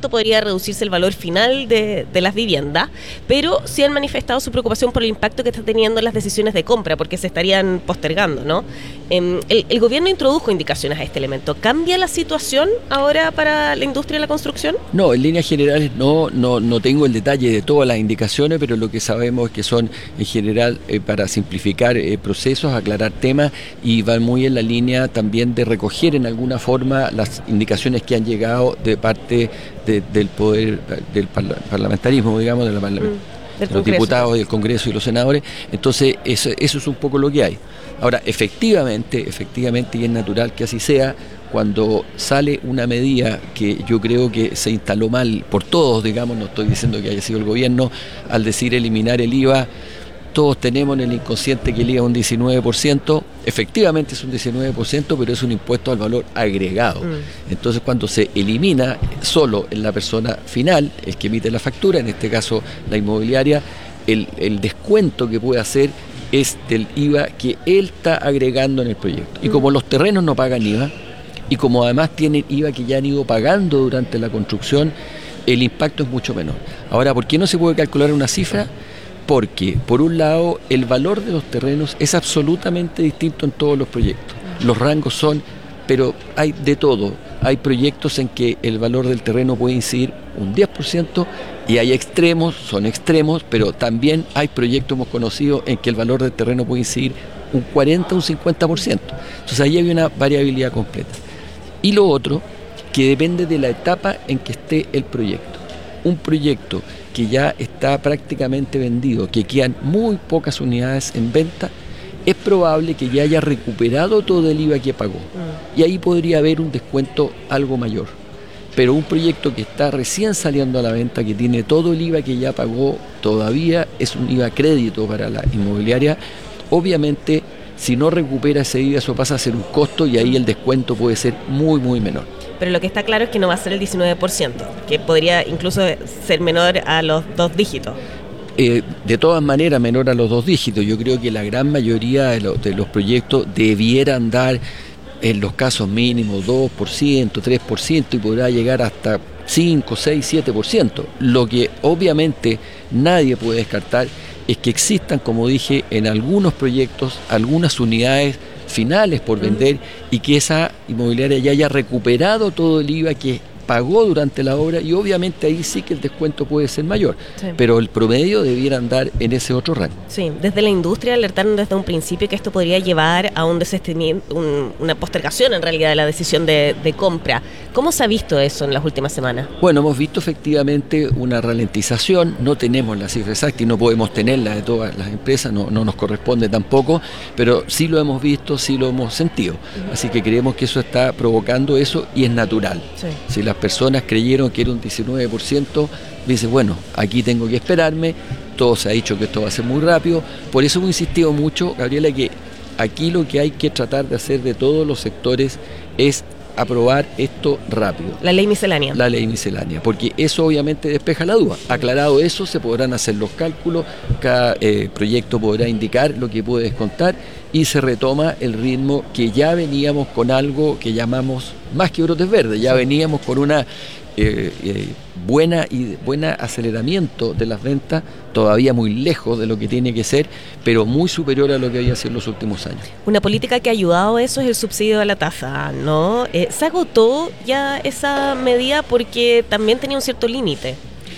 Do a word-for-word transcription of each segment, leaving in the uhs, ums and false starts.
esto podría reducirse el valor final de, de las viviendas, pero sí han manifestado su preocupación por el impacto que está teniendo en las decisiones de compra, porque se estarían postergando, ¿no? Eh, el, el gobierno introdujo indicaciones a este elemento. ¿Cambia la situación ahora para la industria de la construcción? No, en líneas generales no, no, no tengo el detalle de todas las indicaciones, pero lo que sabemos es que son en general eh, para simplificar eh, procesos, aclarar temas, y van muy en la línea también de recoger en alguna forma las indicaciones que han llegado de parte de, del poder del parla- parlamentarismo, digamos, de la parla- mm, de los diputados, del Congreso y los senadores. Entonces eso, eso es un poco lo que hay. Ahora, efectivamente, efectivamente, y es natural que así sea, cuando sale una medida que yo creo que se instaló mal por todos, digamos, no estoy diciendo que haya sido el gobierno, al decir eliminar el I V A, todos tenemos en el inconsciente que el I V A es un diecinueve por ciento, efectivamente es un diecinueve por ciento, pero es un impuesto al valor agregado. Mm. Entonces, cuando se elimina solo en la persona final, el que emite la factura, en este caso la inmobiliaria, el, el descuento que puede hacer es del I V A que él está agregando en el proyecto. Y como los terrenos no pagan I V A, y como además tienen I V A que ya han ido pagando durante la construcción, el impacto es mucho menor. Ahora, ¿por qué no se puede calcular una cifra? Porque, por un lado, el valor de los terrenos es absolutamente distinto en todos los proyectos. Los rangos son, pero hay de todo. Hay proyectos en que el valor del terreno puede incidir un diez por ciento y hay extremos, son extremos, pero también hay proyectos, hemos conocido, en que el valor del terreno puede incidir un cuarenta, un cincuenta por ciento. Entonces ahí hay una variabilidad completa. Y lo otro, que depende de la etapa en que esté el proyecto. Un proyecto que ya está prácticamente vendido, que quedan muy pocas unidades en venta, es probable que ya haya recuperado todo el I V A que pagó. Mm. Y ahí podría haber un descuento algo mayor. Pero un proyecto que está recién saliendo a la venta, que tiene todo el I V A que ya pagó, todavía es un I V A crédito para la inmobiliaria, obviamente si no recupera ese I V A, eso pasa a ser un costo y ahí el descuento puede ser muy, muy menor. Pero lo que está claro es que no va a ser el diecinueve por ciento, que podría incluso ser menor a los dos dígitos. Eh, de todas maneras, menor a los dos dígitos. Yo creo que la gran mayoría de, lo, de los proyectos debieran dar, en los casos mínimos, dos por ciento, tres por ciento y podrá llegar hasta cinco, seis, siete por ciento. Lo que obviamente nadie puede descartar es que existan, como dije, en algunos proyectos, algunas unidades finales por vender y que esa inmobiliaria ya haya recuperado todo el I V A que pagó durante la obra, y obviamente ahí sí que el descuento puede ser mayor, sí. Pero el promedio debiera andar en ese otro rango. Sí, desde la industria alertaron desde un principio que esto podría llevar a un desestimiento, un, una postergación en realidad de la decisión de, de compra. ¿Cómo se ha visto eso en las últimas semanas? Bueno, hemos visto efectivamente una ralentización, no tenemos la cifra exacta y no podemos tenerla de todas las empresas, no, no nos corresponde tampoco, pero sí lo hemos visto, sí lo hemos sentido. Uh-huh. Así que creemos que eso está provocando eso y es natural. Sí. Si las personas creyeron que era un diecinueve por ciento, dice, bueno, aquí tengo que esperarme, todo se ha dicho que esto va a ser muy rápido, por eso hemos insistido mucho, Gabriela, que aquí lo que hay que tratar de hacer de todos los sectores es aprobar esto rápido. La ley miscelánea. La ley miscelánea, porque eso obviamente despeja la duda. Aclarado eso, se podrán hacer los cálculos, cada eh, proyecto podrá indicar lo que puede descontar y se retoma el ritmo que ya veníamos con algo que llamamos más que brotes verdes, ya veníamos con una eh, eh, buena y buena aceleramiento de las ventas, todavía muy lejos de lo que tiene que ser, pero muy superior a lo que había sido en los últimos años. Una política que ha ayudado a eso es el subsidio a la tasa, ¿no? Eh, ¿Se agotó ya esa medida porque también tenía un cierto límite?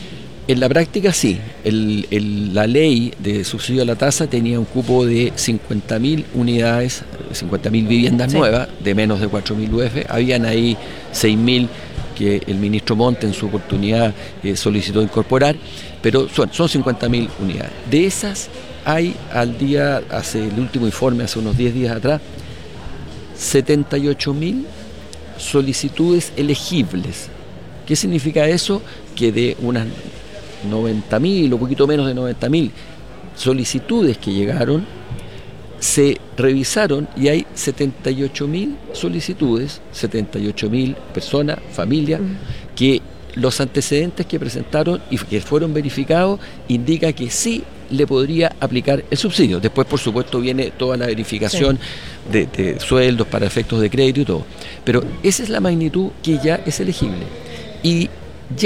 En la práctica sí, el, el, la ley de subsidio a la tasa tenía un cupo de cincuenta mil unidades, cincuenta mil viviendas sí. nuevas, de menos de cuatro mil U F, habían ahí seis mil que el ministro Montt en su oportunidad eh, solicitó incorporar, pero son, son cincuenta mil unidades. De esas hay al día, hace el último informe, hace unos diez días atrás, setenta y ocho mil solicitudes elegibles. ¿Qué significa eso? Que de unas noventa mil o poquito menos de noventa mil solicitudes que llegaron, se revisaron y hay setenta y ocho mil solicitudes, setenta y ocho mil personas, familias, uh-huh. que los antecedentes que presentaron y que fueron verificados indica que sí le podría aplicar el subsidio. Después, por supuesto, viene toda la verificación sí. de, de sueldos para efectos de crédito y todo. Pero esa es la magnitud que ya es elegible. Y